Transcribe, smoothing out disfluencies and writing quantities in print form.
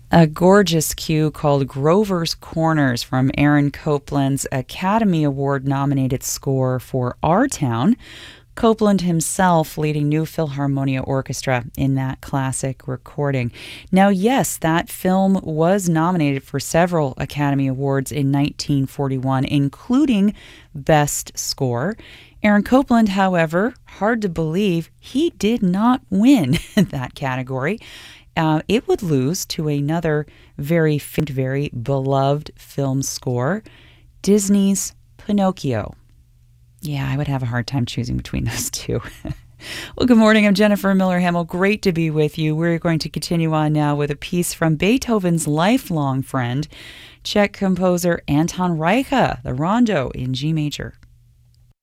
A gorgeous cue called Grover's Corners from Aaron Copland's Academy Award nominated score for Our Town. Copland himself leading New Philharmonia Orchestra in that classic recording. Now, yes, that film was nominated for several Academy Awards in 1941, including Best Score. Aaron Copland, however, hard to believe, he did not win that category. It would lose to another very beloved film score, Disney's Pinocchio. Yeah, I would have a hard time choosing between those two. Well, good morning. I'm Jennifer Miller-Hamill. Great to be with you. We're going to continue on now with a piece from Beethoven's lifelong friend, Czech composer Anton Reicha, the Rondo in G major.